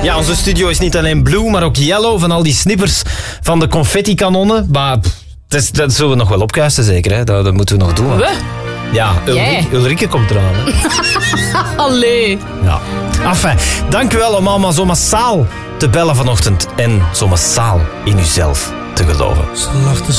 Ja, onze studio is niet alleen blue, maar ook yellow van al die snippers van de confetti-kanonnen. Maar dat zullen we nog wel opkuisen, zeker. Hè? Dat moeten we nog doen. We? Ja, Ulrike komt eraan. Hè? Allee. Ja. Enfin, dank u wel om allemaal zo massaal te bellen vanochtend. En zo massaal in uzelf te geloven.